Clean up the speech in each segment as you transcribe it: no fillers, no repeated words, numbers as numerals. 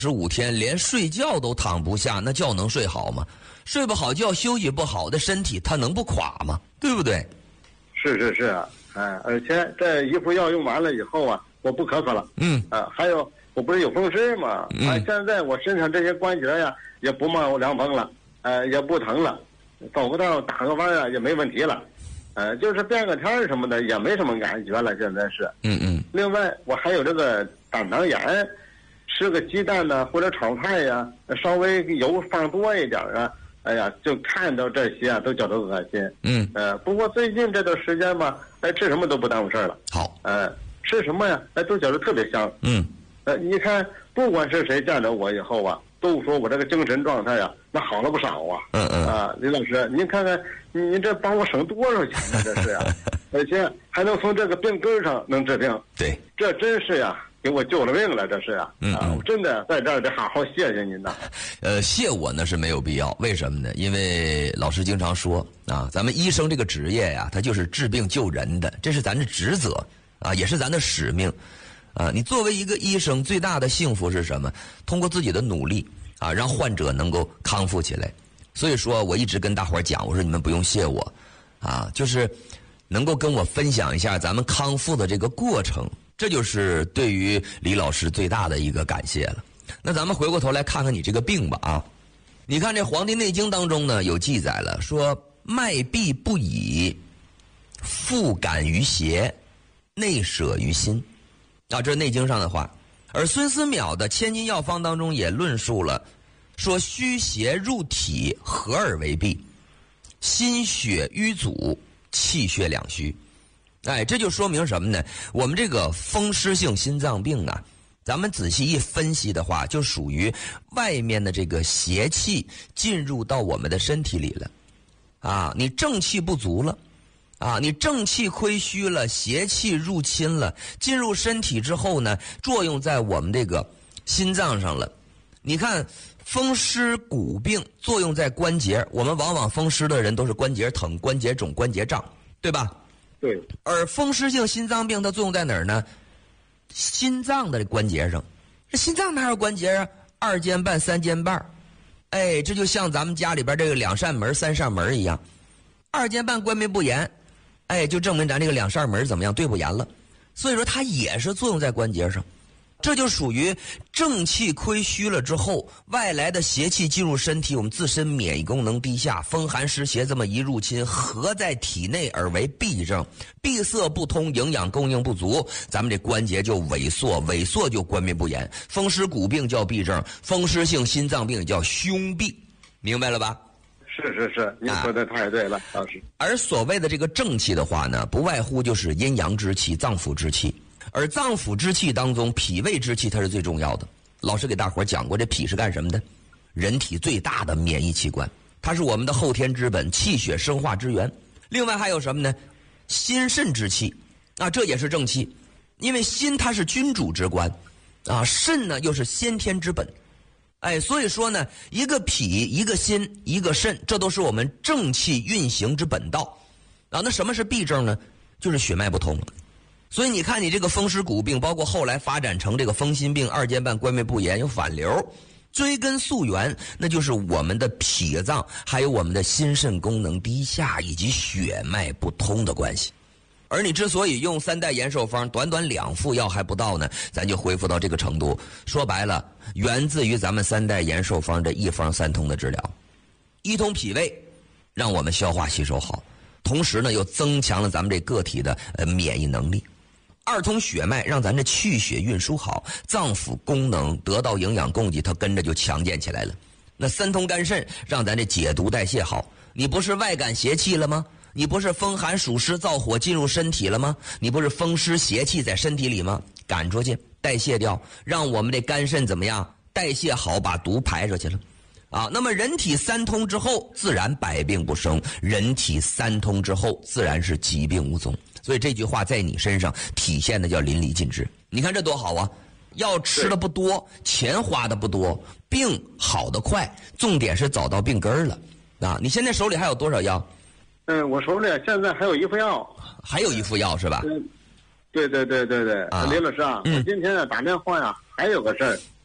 15天连睡觉都躺不下，那觉能睡好吗？睡不好觉，休息不好的身体，它能不垮吗？对不对？ 是，而且这一副药用完了以后啊，我不咳嗽了。还有我不是有风湿吗？现在我身上这些关节呀，也不冒凉风了，也不疼了，走个道打个弯啊也没问题了，就是变个天什么的也没什么感觉了，现在是。另外我还有这个胆囊炎，吃个鸡蛋呢或者炒菜呀，稍微油放多一点啊。哎呀，就看到这些啊，都觉得恶心。不过最近这段时间吧，吃什么都不耽误事儿了。 好， 吃什么呀？都觉得特别香。你看，不管是谁见着我以后啊，都说我这个精神状态呀，那好了不少啊。李老师，您看看，您这帮我省多少钱呢？这是呀，而且还能从这个病根上能治病。 对， 这真是呀。给我救了命了，这是啊！我真的在这儿得好好谢谢您呐。 谢我呢是没有必要，为什么呢？因为老师经常说啊，咱们医生这个职业呀，他就是治病救人的，这是咱的职责啊，也是咱的使命啊。你作为一个医生，最大的幸福是什么？通过自己的努力啊，让患者能够康复起来。所以说，我一直跟大伙儿讲，我说你们不用谢我啊，就是能够跟我分享一下咱们康复的这个过程。这就是对于李老师最大的一个感谢了。那咱们回过头来看看你这个病吧啊！你看这《黄帝内经》当中呢有记载了，说脉闭不已，腹感于胁，内舍于心啊，这是《内经》上的话。而孙思邈的《千金药方》当中也论述了，说虚邪入体，合而为闭，心血瘀阻，气血两虚。这就说明什么呢？我们这个风湿性心脏病啊，咱们仔细一分析的话，就属于外面的这个邪气进入到我们的身体里了啊，你正气不足了啊，你正气亏虚了，邪气入侵了，进入身体之后呢，作用在我们这个心脏上了。你看风湿骨病作用在关节，我们往往风湿的人都是关节疼、关节肿、关节胀，对吧？ 对， 而风湿性心脏病它作用在哪儿呢？心脏的关节上。这心脏哪有关节啊？2间半、3间半。这就像咱们家里边这个2扇门、3扇门一样，2间半关闭不严，就证明咱这个2扇门怎么样对不严了。所以说它也是作用在关节上。这就属于正气亏虚了之后，外来的邪气进入身体，我们自身免疫功能低下，风寒湿邪这么一入侵，合在体内而为闭症，闭塞不通，营养供应不足，咱们这关节就萎缩，萎缩就关闭不严，风湿骨病叫闭症，风湿性心脏病叫胸痹，明白了吧？ 是，您说的太对了，老师。 而所谓的这个正气的话呢，不外乎就是阴阳之气、脏腑之气。而脏腑之气当中，脾胃之气它是最重要的。老师给大伙讲过，这脾是干什么的？人体最大的免疫器官，它是我们的后天之本，气血生化之源。另外还有什么呢？心肾之气啊，这也是正气，因为心它是君主之官啊，肾呢又是先天之本。所以说呢，一个脾，一个心，一个肾，这都是我们正气运行之本道啊。那什么是闭症呢？就是血脉不通。所以你看，你这个风湿骨病，包括后来发展成这个风心病、2间半关闭不严，有反流，追根溯源，那就是我们的脾脏还有我们的心肾功能低下以及血脉不通的关系。而你之所以用3代延寿方，短短2副药还不到呢，咱就恢复到这个程度。说白了，源自于咱们3代延寿方这1方3通的治疗，一通脾胃，让我们消化吸收好，同时呢又增强了咱们这个体的免疫能力。2通血脉，让咱这气血运输好，脏腑功能得到营养供给，它跟着就强健起来了。那3通肝肾，让咱这解毒代谢好。你不是外感邪气了吗？你不是风寒暑湿燥火进入身体了吗？你不是风湿邪气在身体里吗？赶出去，代谢掉，让我们这肝肾怎么样？代谢好，把毒排出去了。那么人体3通之后，自然百病不生；人体3通之后，自然是疾病无踪。所以这句话在你身上体现的叫淋漓尽致。你看这多好啊！药吃的不多，钱花的不多，病好的快，重点是找到病根了啊！你现在手里还有多少药？ 我手里现在还有1副药， 还有1副药是吧？ 对，林老师啊，我今天打电话呀，还有个事儿。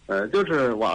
就是